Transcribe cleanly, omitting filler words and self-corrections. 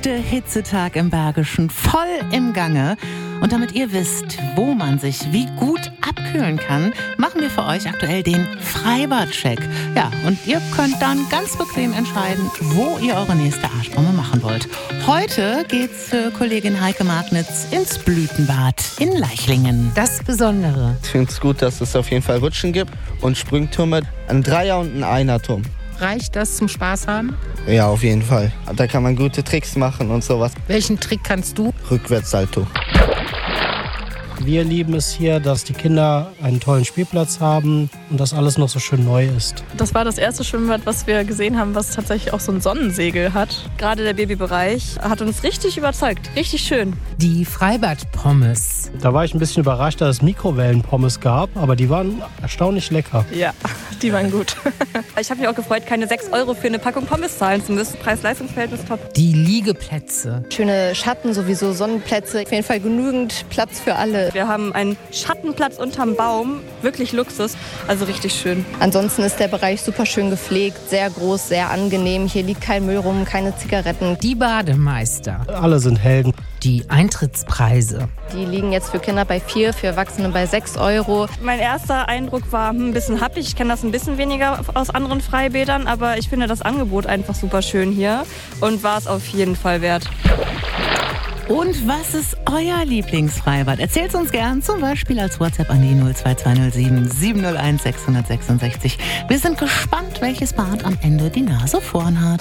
nächste Hitzetag im Bergischen voll im Gange. Und damit ihr wisst, wo man sich wie gut abkühlen kann, machen wir für euch aktuell den Freibad-Check. Ja, und ihr könnt dann ganz bequem entscheiden, wo ihr eure nächste Arschbombe machen wollt. Heute geht's für Kollegin Heike Magnitz ins Blütenbad in Leichlingen. Das Besondere. Ich finde es gut, dass es auf jeden Fall Rutschen gibt und Sprungtürme. Ein Dreier- und ein Einerturm. Reicht das zum Spaß haben? Ja, auf jeden Fall. Da kann man gute Tricks machen und sowas. Welchen Trick kannst du? Rückwärtssalto. Wir lieben es hier, dass die Kinder einen tollen Spielplatz haben und dass alles noch so schön neu ist. Das war das erste Schwimmbad, was wir gesehen haben, was tatsächlich auch so ein Sonnensegel hat. Gerade der Babybereich hat uns richtig überzeugt. Richtig schön. Die Freibad-Pommes. Da war ich ein bisschen überrascht, dass es Mikrowellen-Pommes gab, aber die waren erstaunlich lecker. Ja, die waren gut. Ich habe mich auch gefreut, keine 6 € für eine Packung Pommes zahlen zu müssen. Preis-Leistungs-Verhältnis top. Die Liegeplätze. Schöne Schatten, sowieso Sonnenplätze. Auf jeden Fall genügend Platz für alle. Wir haben einen Schattenplatz unterm Baum, wirklich Luxus, also richtig schön. Ansonsten ist der Bereich super schön gepflegt, sehr groß, sehr angenehm. Hier liegt kein Müll rum, keine Zigaretten. Die Bademeister. Alle sind Helden. Die Eintrittspreise. Die liegen jetzt für Kinder bei 4, für Erwachsene bei 6 €. Mein erster Eindruck war ein bisschen happig. Ich kenne das ein bisschen weniger aus anderen Freibädern, aber ich finde das Angebot einfach super schön hier und war es auf jeden Fall wert. Und was ist euer Lieblingsfreibad? Erzählt uns gern, zum Beispiel als WhatsApp an die 02207 701 666. Wir sind gespannt, welches Bad am Ende die Nase vorn hat.